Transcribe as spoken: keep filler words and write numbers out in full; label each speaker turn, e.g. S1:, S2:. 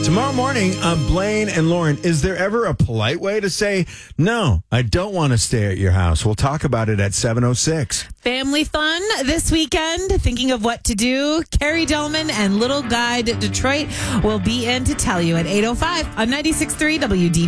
S1: Tomorrow morning, uh, Blaine and Lauren, is there ever a polite way to say, no, I don't want to stay at your house? We'll talk about it at seven oh six.
S2: Family fun this weekend. Thinking of what to do? Carrie Delman and Little Guide Detroit will be in to tell you at eight oh five on ninety-six point three W D.